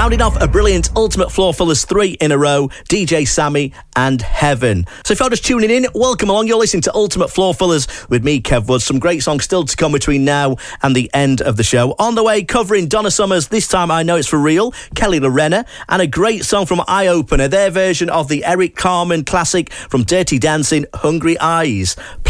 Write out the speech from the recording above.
Rounding off a brilliant Ultimate Floor Fillers 3 in a row, DJ Sammy and Heaven. So if you're just tuning in, welcome along. You're listening to Ultimate Floor Fillers with me, Kev Woods. Some great songs still to come between now and the end of the show. On the way, covering Donna Summer's This Time I Know It's For Real, Kelly Lorena, and a great song from Eye Opener, their version of the Eric Carmen classic from Dirty Dancing, Hungry Eyes.